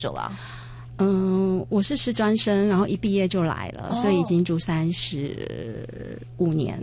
久了？ 我是师专生，然后一毕业就来了，所以已经住35年。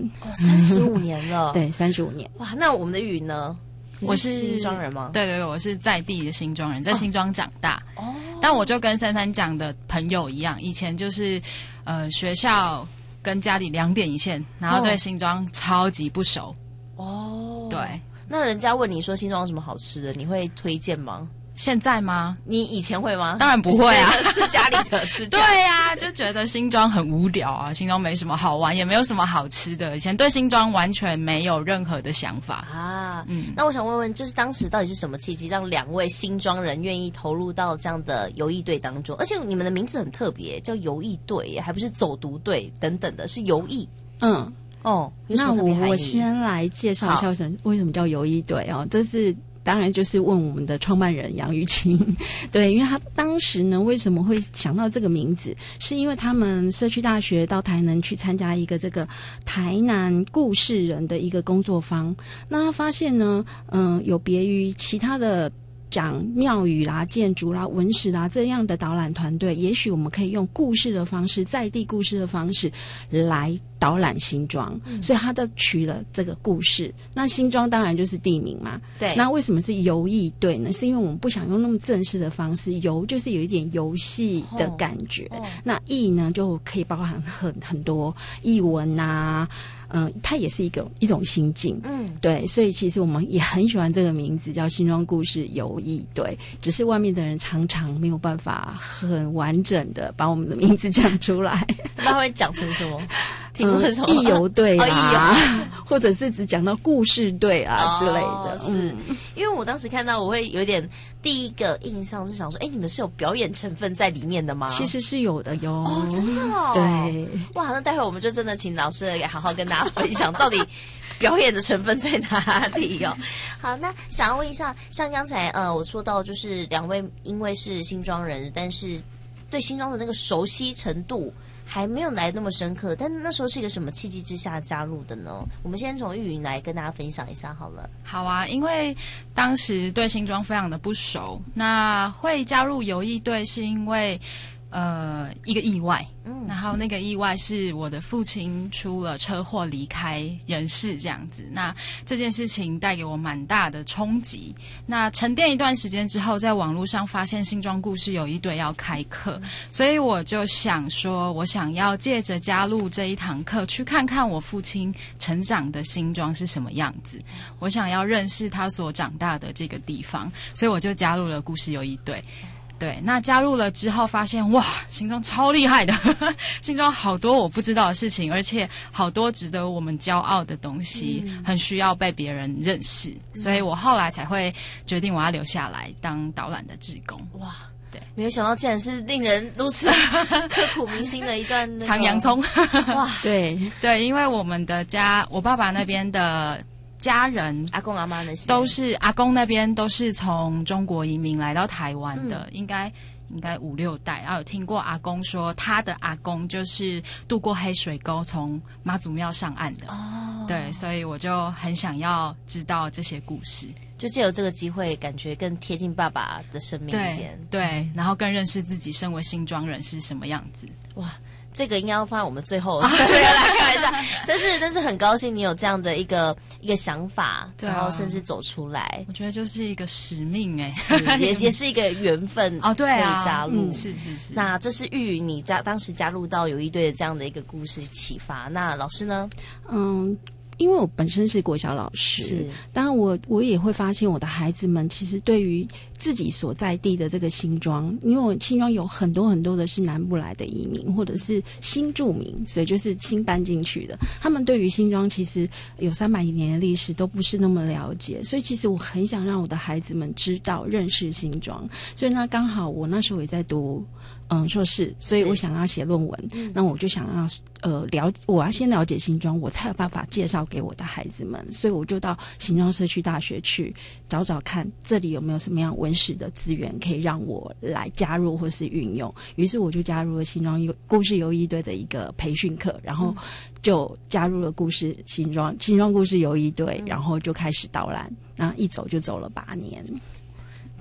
35年了。 对，35年。 哇，那我们的玉呢？ 我是新庄人吗？ 对对对，我是在地的新庄人，在新庄长大。但我就跟珊珊讲的朋友一样，以前就是学校跟家里2点一线，然后对新庄超级不熟。对。 那人家问你说新庄有什么好吃的，你会推荐吗？ 现在吗？ 你以前会吗？ 当然不会啊， 吃家里的吃家里的。 对啊，就觉得新庄很无聊啊，新庄没什么好玩，也没有什么好吃的。以前对新庄完全没有任何的想法啊。 那我想问问，就是当时到底是什么契机，让2位新庄人愿意投入到这样的游艺队当中？而且你们的名字很特别，叫游艺队，还不是走读队等等的，是游艺。 那我先来介绍一下为什么叫游艺队哦，这是。当然就是问我们的创办人杨玉清，对，因为他当时呢为什么会想到这个名字，是因为他们社区大学到台南去参加一个这个台南故事人的一个工作坊，那他发现呢，有别于其他的讲庙宇啦、建筑啦、文史啦这样的导览团队，也许我们可以用故事的方式，在地故事的方式来导览新庄，所以他就取了这个故事。那新庄当然就是地名嘛， 对。 那为什么是游艺队呢？是因为我们不想用那么正式的方式，游就是有一点游戏的感觉，那艺呢就可以包含很多艺文啊。它也是一种心境，对，所以其实我们也很喜欢这个名字，叫新庄故事游艺队，只是外面的人常常没有办法很完整的把我们的名字讲出来， 他会讲成什么？ 艺游队啊，或者是只讲到故事队啊之类的。 是因为我当时看到，我会有点第一个印象是想说，你们是有表演成分在里面的吗？ 其实是有的哟。 真的哦。 对。 哇，那待会我们就真的请老师来好好跟大家分享，到底表演的成分在哪里哦？好，那想要问一下，像刚才我说到，就是2位因为是新庄人，但是对新庄的那个熟悉程度还没有来那么深刻，但那时候是一个什么契机之下加入的呢？我们先从玉云来跟大家分享一下好了。 好啊，因为当时对新庄非常的不熟，那会加入游艺队是因为一个意外，然后那个意外是我的父亲出了车祸离开人世这样子。那这件事情带给我蛮大的冲击。那沉淀一段时间之后，在网络上发现新庄故事游艺队要开课，所以我就想说，我想要借着加入这一堂课，去看看我父亲成长的新庄是什么样子。我想要认识他所长大的这个地方，所以我就加入了故事游艺队。对，那加入了之后发现，哇，新庄超厉害的，新庄好多我不知道的事情，而且好多值得我们骄傲的东西，很需要被别人认识，所以我后来才会决定我要留下来当导览的志工。哇，对， 没有想到竟然是令人如此刻骨铭心的一段藏洋葱。 哇， 对对，因为我们的家，我爸爸那边的家人， 阿公阿妈那些都是阿公那边都是从中国移民来到台湾的，应该5、6代。有听过阿公说，他的阿公就是渡过黑水沟从妈祖庙上岸的。对，所以我就很想要知道这些故事， 就借由这个机会，感觉更贴近爸爸的生命一点。 对，然后更认识自己身为新庄人是什么样子。 哇，这个应该要放在我们最后来看一下。但是很高兴你有这样的一个想法，然后甚至走出来。 我觉得就是一个使命也是一个缘分哦。对啊， 可以加入。 是。 那这是玉云你当时加入到游艺队的这样的一个故事启发。那老师呢？ 因为我本身是国小老师，当然我也会发现我的孩子们其实对于自己所在地的这个新庄，因为我新庄有很多很多的是南部来的移民或者是新住民，所以就是新搬进去的，他们对于新庄其实有300年的历史都不是那么了解，所以其实我很想让我的孩子们知道认识新庄，所以那刚好我那时候也在读硕士，所以我想要写论文，那我就想要我要先了解新庄，我才有办法介绍给我的孩子们，所以我就到新庄社区大学去找找看这里有没有什么样文史的资源可以让我来加入或是运用，于是我就加入了新庄故事游艺队的一个培训课，然后就加入了新庄故事游艺队，然后就开始导览，那一走就走了8年。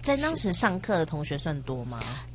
在当时上课的同学算多吗？